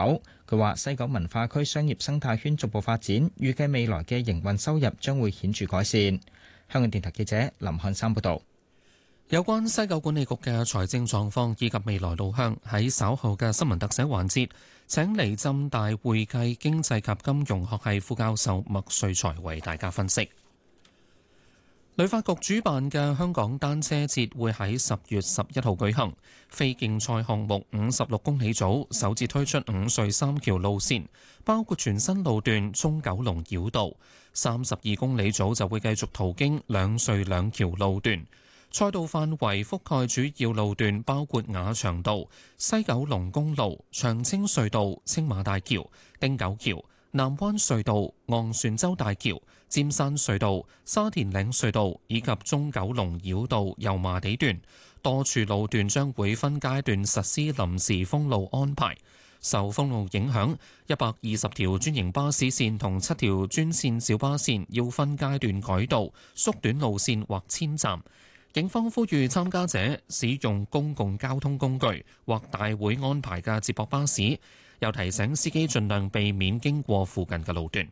口。佢話西九文化區商業生態圈逐步發展，預計未來嘅營運收入將會顯著改善。香港電台記者林漢山報導。 有關西九管理局嘅財政狀況以及未來路向，喺稍後嘅新聞特寫環節，請嚟浸大會計經濟及金融學系副教授麥瑞才為大家分析。旅發局主辦嘅香港單車節會喺10月11號舉行，非競賽項目56公里組首次推出5隧3橋路線，包括全新路段中九龍繞道；32公里組就會繼續途經兩隧兩橋路段。賽道範圍覆蓋主要路段，包括馬場道、西九龍公路、長青隧道、青馬大橋、汀九橋、南灣隧道、昂船洲大橋、尖山隧道、沙田嶺隧道以及中九龍繞道油麻地段。多處路段將會分階段實施臨時封路安排。受封路影響，120條專營巴士線同7條專線小巴線要分階段改道、縮短路線或遷站。警方呼籲參加者使用公共交通工具或大會安排嘅接駁巴士，又提醒司機盡量避免經過附近嘅路段。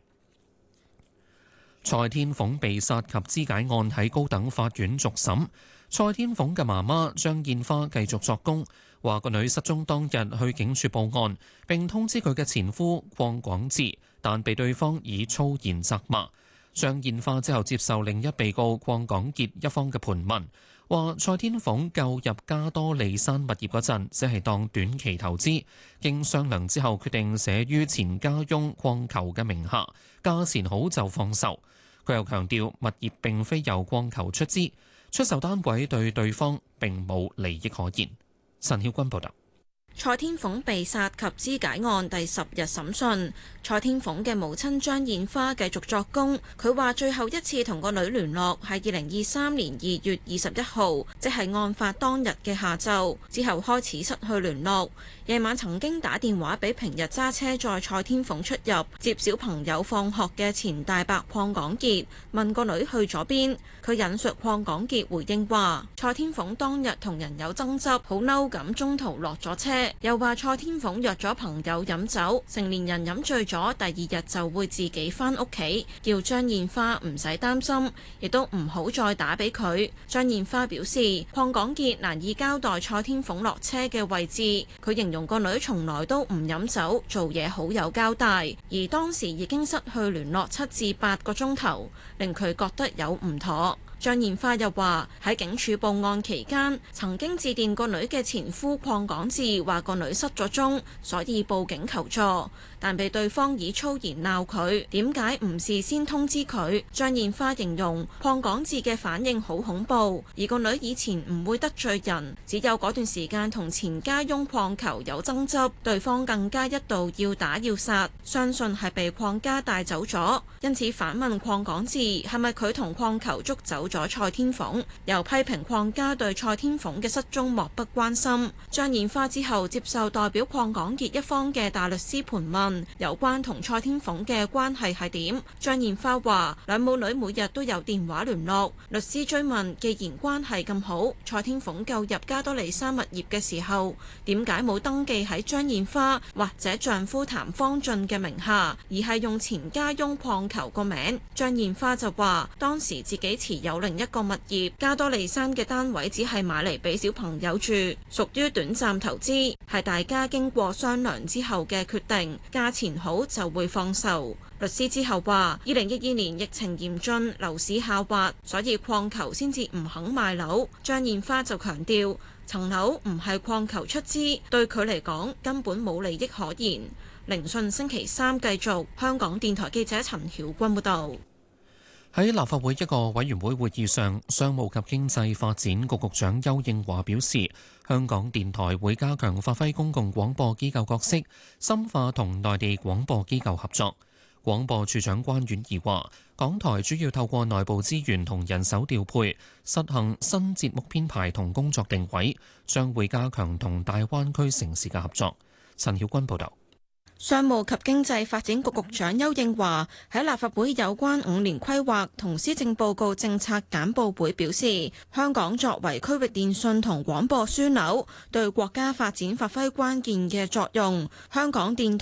蔡天鳳被殺及肢解案喺高等法院續審，蔡天鳳嘅媽媽張燕花繼續作供，話個女失蹤當日去警署報案，並通知佢嘅前夫鄺廣智，但被對方以粗言責罵。張燕花之後接受另一被告鄺廣傑一方嘅盤問，話蔡天鳳購入加多利山物業嗰陣，只係當短期投資，經商量之後決定寫於前家翁鄺球嘅名下，價錢好就放售。佢又強調物業並非由鄺球出資，出售單位對對方並冇利益可言。陳曉君報道。 蔡天鳳被殺及肢解案第10日審訊，蔡天鳳嘅母親張燕花繼續作供。佢話最後一次同個女聯絡係2023年2月21號，即係案發當日嘅下晝，之後開始失去聯絡。夜晚曾經打電話俾平日揸車載蔡天鳳出入接小朋友放學嘅前大伯鄺廣傑，問個女去咗邊。佢引述鄺廣傑回應話，蔡天鳳當日同人有爭執，好嬲咁中途落咗車。又話蔡天鳳約咗朋友飲酒，成年人飲醉咗，第二日就會自己返屋企，叫張燕花唔使擔心，亦都唔好再打俾佢。張燕花表示，鄺廣傑難以交代蔡天鳳落車嘅位置，佢形容個女從來都唔飲酒，做嘢好有交代，而當時已經失去聯絡7至8個鐘頭，令佢覺得有唔妥。張燕花又話喺警署報案期間，曾經致電個女嘅前夫鄺廣智，話個女失咗蹤，所以報警求助，但被對方以粗言鬧佢，點解唔事先通知佢？張燕花形容鄺廣智嘅反應好恐怖，而個女以前唔會得罪人，只有嗰段時間同前家翁鄺球有爭執，對方更加一度要打要殺，相信係被鄺家帶走咗，因此反問鄺廣智係咪佢同鄺球捉走咗蔡天鳳，又批評鄺家對蔡天鳳嘅失蹤漠不關心。張燕花之後接受代表鄺廣傑一方嘅大律師盤問，有關同蔡天鳳嘅關係係點？張燕花話兩母女每日都有電話聯絡。律師追問，既然關係咁好，蔡天鳳購入加多利山物業嘅時候，點解冇登記喺張燕花或者丈夫譚方俊嘅名下，而係用前家翁鄺球個名？張燕花就話當時自己持有另一個物業，加多利山嘅單位只係買嚟俾小朋友住，屬於短暫投資，係大家經過商量之後嘅決定，價錢好就會放售。律師之後話2012年疫情嚴峻，樓市下滑，所以鄺球先至唔肯賣樓。張燕花就強調層樓唔係鄺球出資，對佢嚟講根本冇利益可言。聆訊星期三繼續。香港電台記者陳曉君報道。 喺立法會一個委員會會議上，商務及經濟發展局局長邱應華表示，香港電台會加強發揮公共廣播機構角色，深化同內地廣播機構合作。廣播處長關婉儀話，港台主要透過內部資源同人手調配，實行新節目編排同工作定位，將會加強同大灣區城市嘅合作。陳曉君報導。 商務及經濟發展局局長邱應華喺立法會有關5年規劃同施政報告政策簡報會表示，香港作為區域電訊同廣播樞紐，對國家發展發揮關鍵嘅作用。香港電